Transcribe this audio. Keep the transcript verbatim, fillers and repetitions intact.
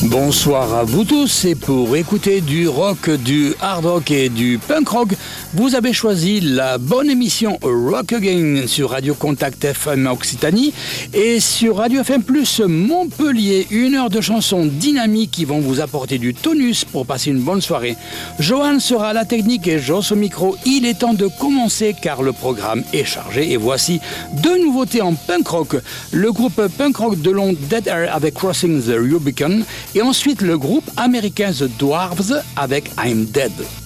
Bonsoir à vous tous et pour écouter du rock, du hard rock et du punk rock, vous avez choisi la bonne émission Rock Again sur Radio Contact F M Occitanie et sur Radio F M Plus Montpellier. Une heure de chansons dynamiques qui vont vous apporter du tonus pour passer une bonne soirée. Johan sera à la technique et Joss au micro. Il est temps de commencer car le programme est chargé et voici deux nouveautés en punk rock. Le groupe punk rock de Londres Dead Air avec Crossing the Rubicon et ensuite le groupe américain The Dwarves avec I'm Dead.